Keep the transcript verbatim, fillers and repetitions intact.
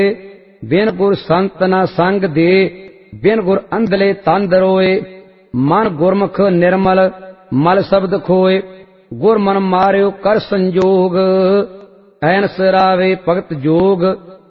बिन गुर संत ना संग दे, बिन गुर अंधले तंद रोए। मन गुरमुख निर्मल मल शब्द खोए, गुर मन मारियो कर संजोग। ऐन सरावे भगत जोग,